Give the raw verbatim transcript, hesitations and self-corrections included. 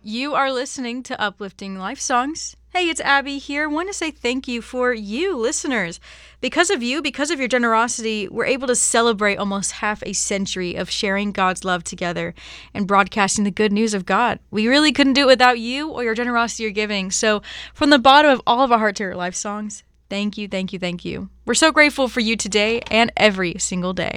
You are listening to Uplifting Life Songs. Hey, it's Abby here. I want to say thank you for you, listeners. Because of you, because of your generosity, we're able to celebrate almost half a century of sharing God's love together and broadcasting the good news of God. We really couldn't do it without you or your generosity or giving. So from the bottom of all of our Heart to Heart Life Songs, thank you, thank you, thank you. We're so grateful for you today and every single day.